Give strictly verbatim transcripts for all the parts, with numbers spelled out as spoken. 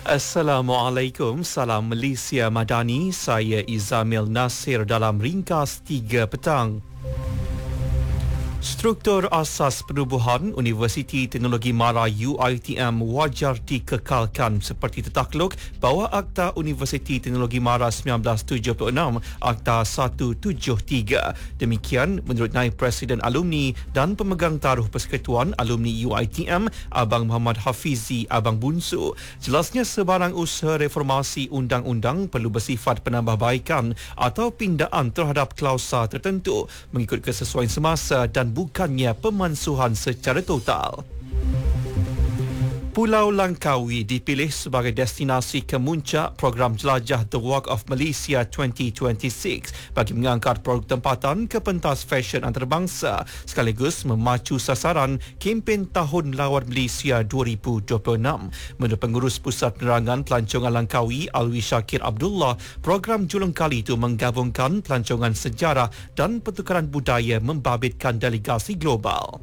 Assalamualaikum, salam Malaysia Madani. Saya Izamil Nasir dalam ringkas tiga petang. Struktur asas penubuhan Universiti Teknologi Mara U I T M wajar dikekalkan seperti tertakluk bawah Akta Universiti Teknologi Mara seribu sembilan ratus tujuh puluh enam Akta seratus tujuh puluh tiga. Demikian menurut Naib Presiden Alumni dan Pemegang Taruh Persekutuan Alumni U I T M Abang Muhammad Hafizi Abang Bunsu. Jelasnya sebarang usaha reformasi undang-undang perlu bersifat penambahbaikan atau pindaan terhadap klausa tertentu mengikut kesesuaian semasa dan bukannya pemansuhan secara total. Pulau Langkawi dipilih sebagai destinasi kemuncak program jelajah The Walk of Malaysia dua ribu dua puluh enam bagi mengangkat produk tempatan ke pentas fashion antarabangsa sekaligus memacu sasaran kempen Tahun Lawan Malaysia dua ribu dua puluh enam. Menurut Pengurus Pusat Penerangan Pelancongan Langkawi Alwi Syakir Abdullah, program julung kali itu menggabungkan pelancongan sejarah dan pertukaran budaya membabitkan delegasi global.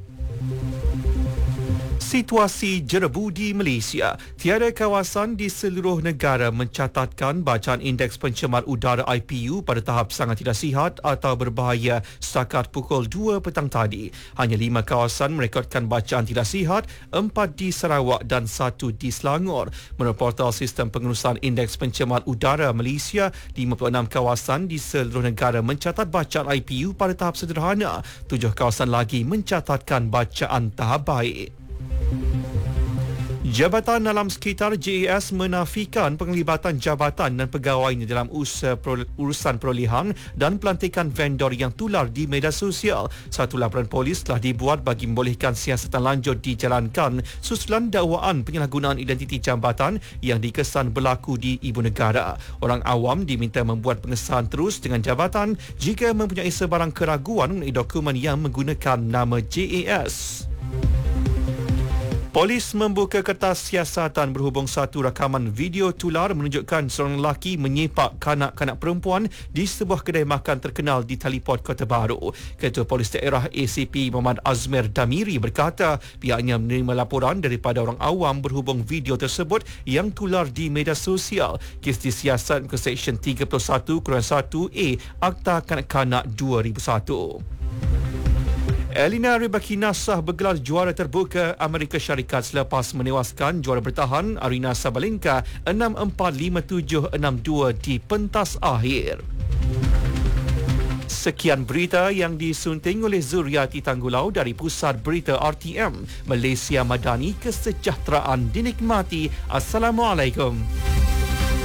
Situasi jerebu di Malaysia. Tiada kawasan di seluruh negara mencatatkan bacaan Indeks Pencemar Udara I P U pada tahap sangat tidak sihat atau berbahaya setakat pukul dua petang tadi. Hanya lima kawasan merekodkan bacaan tidak sihat, empat di Sarawak dan satu di Selangor. Menurut Portal Sistem Pengurusan Indeks Pencemar Udara Malaysia, lima puluh enam kawasan di seluruh negara mencatat bacaan I P U pada tahap sederhana. Tujuh kawasan lagi mencatatkan bacaan tahap baik. Jabatan Alam Sekitar J A S menafikan penglibatan jabatan dan pegawainya dalam usaha urusan perolehan dan pelantikan vendor yang tular di media sosial. Satu laporan polis telah dibuat bagi membolehkan siasatan lanjut dijalankan susulan dakwaan penyalahgunaan identiti jabatan yang dikesan berlaku di ibu negara. Orang awam diminta membuat pengesahan terus dengan jabatan jika mempunyai sebarang keraguan mengenai dokumen yang menggunakan nama J A S. Polis membuka kertas siasatan berhubung satu rakaman video tular menunjukkan seorang lelaki menyepak kanak-kanak perempuan di sebuah kedai makan terkenal di Talipot, Kota Baru. Ketua Polis Daerah A C P Muhammad Azmir Damiri berkata pihaknya menerima laporan daripada orang awam berhubung video tersebut yang tular di media sosial. Kes disiasat ke Seksyen tiga puluh satu satu A Akta Kanak-Kanak dua ribu satu. Elina Rybakina sah bergelar juara terbuka Amerika Syarikat selepas menewaskan juara bertahan Aryna Sabalenka enam empat lima tujuh enam dua di pentas akhir. Sekian berita yang disunting oleh Zuriati Tanggulau dari Pusat Berita R T M. Malaysia Madani, kesejahteraan dinikmati. Assalamualaikum.